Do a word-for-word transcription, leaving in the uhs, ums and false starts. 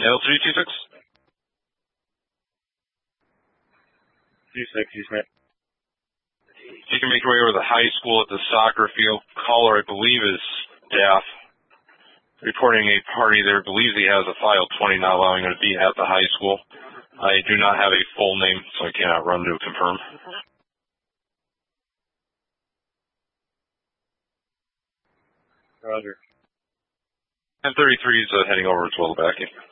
L three two six? two six, you Smith. You can make your way over to the high school at the soccer field. Caller, I believe, is Daff. Reporting a party there, believes he has a file twenty not allowing him to be at the high school. I do not have a full name, so I cannot run to confirm. Roger. ten thirty-three is uh, heading over to Wellerbacke.